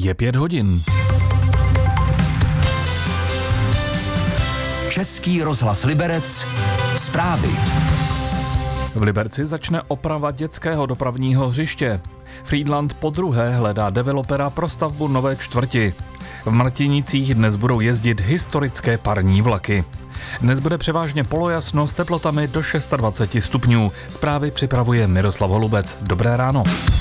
Je 5 hodin. Český rozhlas Liberec. Zprávy. V Liberci začne oprava dětského dopravního hřiště. Frýdlant podruhé hledá developera pro stavbu nové čtvrti. V Martinicích dnes budou jezdit historické parní vlaky. Dnes bude převážně polojasno s teplotami do 26 stupňů. Zprávy připravuje Miroslav Holubec. Dobré ráno.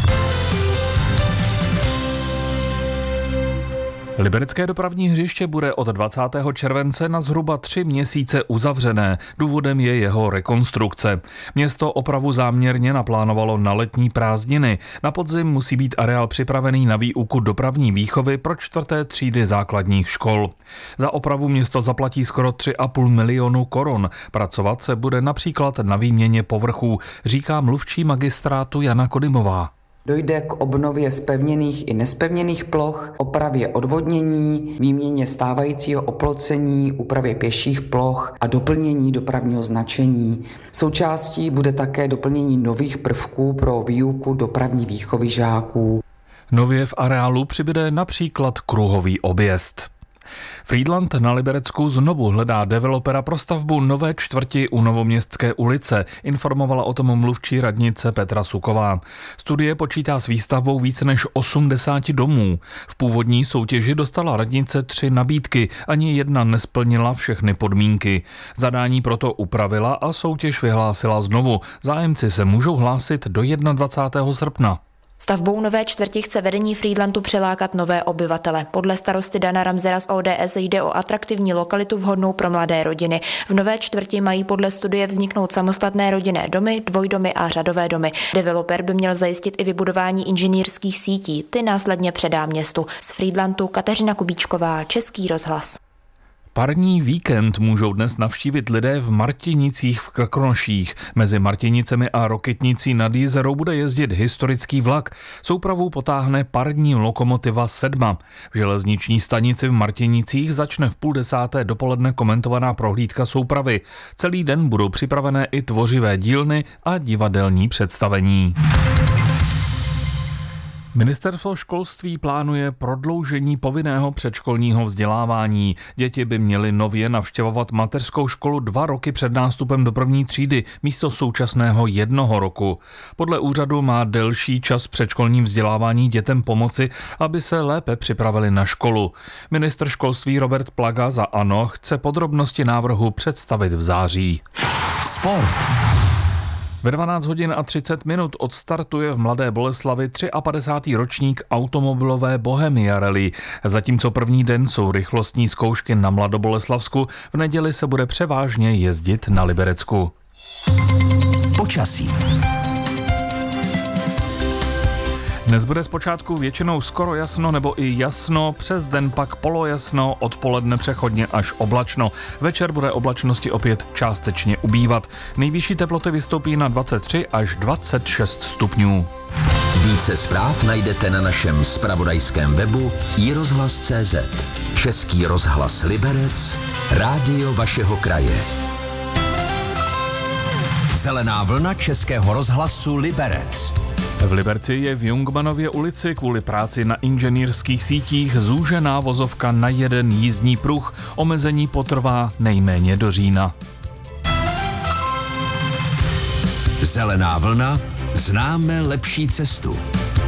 Liberecké dopravní hřiště bude od 20. července na zhruba 3 měsíce uzavřené. Důvodem je jeho rekonstrukce. Město opravu záměrně naplánovalo na letní prázdniny. Na podzim musí být areál připravený na výuku dopravní výchovy pro 4. třídy základních škol. Za opravu město zaplatí skoro 3,5 milionu korun. Pracovat se bude například na výměně povrchů, říká mluvčí magistrátu Jana Kodymová. Dojde k obnově zpevněných i nespevněných ploch, opravě odvodnění, výměně stávajícího oplocení, úpravě pěších ploch a doplnění dopravního značení. Součástí bude také doplnění nových prvků pro výuku dopravní výchovy žáků. Nově v areálu přibude například kruhový objezd. Frýdlant na Liberecku znovu hledá developera pro stavbu nové čtvrti u Novoměstské ulice, informovala o tom mluvčí radnice Petra Suková. Studie počítá s výstavbou více než 80 domů. V původní soutěži dostala radnice 3 nabídky, ani jedna nesplnila všechny podmínky. Zadání proto upravila a soutěž vyhlásila znovu. Zájemci se můžou hlásit do 21. srpna. Stavbou nové čtvrti chce vedení Frýdlantu přilákat nové obyvatele. Podle starosty Dana Ramsera z ODS jde o atraktivní lokalitu vhodnou pro mladé rodiny. V nové čtvrti mají podle studie vzniknout samostatné rodinné domy, dvojdomy a řadové domy. Developer by měl zajistit i vybudování inženýrských sítí, ty následně předá městu. Z Frýdlantu Kateřina Kubíčková, Český rozhlas. Parní víkend můžou dnes navštívit lidé v Martinicích v Krkonoších. Mezi Martinicemi a Rokytnicí nad Jizerou bude jezdit historický vlak. Soupravu potáhne parní lokomotiva 7. V železniční stanici v Martinicích začne v 9:30 dopoledne komentovaná prohlídka soupravy. Celý den budou připravené i tvořivé dílny a divadelní představení. Ministerstvo školství plánuje prodloužení povinného předškolního vzdělávání. Děti by měly nově navštěvovat mateřskou školu 2 roky před nástupem do 1. třídy místo současného 1 roku. Podle úřadu má delší čas předškolním vzdělávání dětem pomoci, aby se lépe připravili na školu. Ministr školství Robert Plaga za ANO chce podrobnosti návrhu představit v září. Sport. Ve 12 hodin a 30 minut odstartuje v Mladé Boleslavi 53. ročník automobilové Bohemia Rally. Zatímco první den jsou rychlostní zkoušky na Mladoboleslavsku, v neděli se bude převážně jezdit na Liberecku. Počasí. Dnes bude zpočátku většinou skoro jasno nebo i jasno, přes den pak polojasno, odpoledne přechodně až oblačno. Večer bude oblačnosti opět částečně ubývat. Nejvyšší teploty vystoupí na 23 až 26 stupňů. Více zpráv najdete na našem zpravodajském webu iRozhlas.cz. Český rozhlas Liberec, rádio vašeho kraje. Zelená vlna Českého rozhlasu Liberec. V Liberci je v Jungmanově ulici kvůli práci na inženýrských sítích zúžená vozovka na 1 jízdní pruh. Omezení potrvá nejméně do října. Zelená vlna, známe lepší cestu.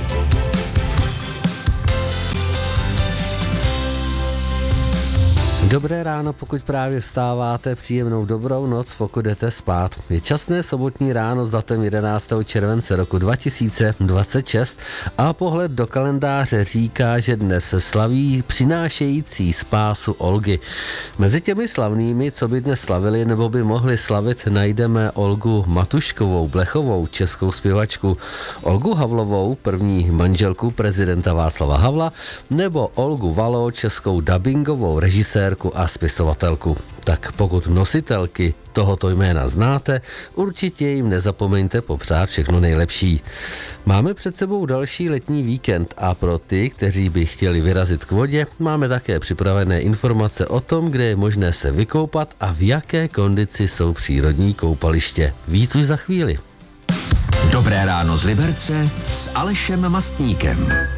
Dobré ráno, pokud právě vstáváte, příjemnou dobrou noc, pokud jdete spát. Je časné sobotní ráno s datem 11. července roku 2026 a pohled do kalendáře říká, že dnes se slaví přinášející spásu Olgy. Mezi těmi slavnými, co by dnes slavili nebo by mohli slavit, najdeme Olgu Matuškovou Blechovou, českou zpěvačku, Olgu Havlovou, první manželku prezidenta Václava Havla, nebo Olgu Valo, českou dabingovou režisérku a spisovatelku. Tak pokud nositelky tohoto jména znáte, určitě jim nezapomeňte popřát všechno nejlepší. Máme před sebou další letní víkend a pro ty, kteří by chtěli vyrazit k vodě, máme také připravené informace o tom, kde je možné se vykoupat a v jaké kondici jsou přírodní koupaliště. Víc už za chvíli. Dobré ráno z Liberce s Alešem Mastníkem.